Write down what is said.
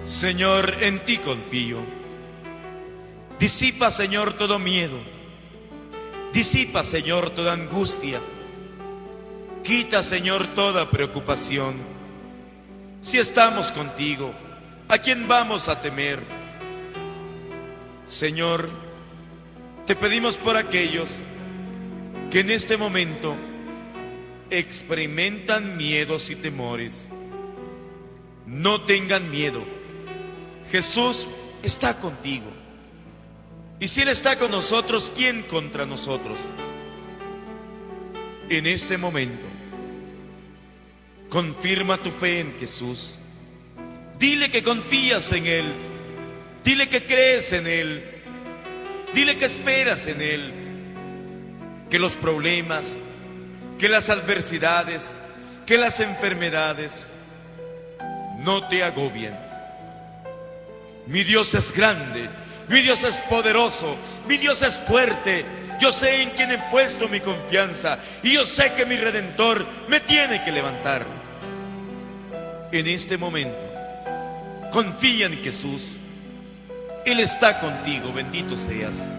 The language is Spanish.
Señor, en ti confío. Disipa, Señor, todo miedo. Disipa, Señor, toda angustia. Quita, Señor, toda preocupación. Si estamos contigo, ¿a quién vamos a temer? Señor, te pedimos por aquellos que en este momento experimentan miedos y temores. No tengan miedo. Jesús está contigo. Y si Él está con nosotros, ¿quién contra nosotros? En este momento, confirma tu fe en Jesús. Dile que confías en Él. Dile que crees en Él. Dile que esperas en Él. Que los problemas, que las adversidades, que las enfermedades no te agobien. Mi Dios es grande, mi Dios es poderoso, mi Dios es fuerte. Yo sé en quién he puesto mi confianza y yo sé que mi Redentor me tiene que levantar. En este momento, confía en Jesús. Él está contigo, bendito seas.